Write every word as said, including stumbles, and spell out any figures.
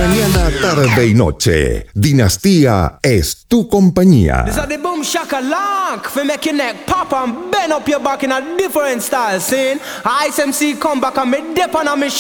Mañana, tarde y noche, Dinastía es tu compañía. This is the boom shakalak for make your neck pop and bend up your back in a different style. Saying Ice M C come back and me dip on a me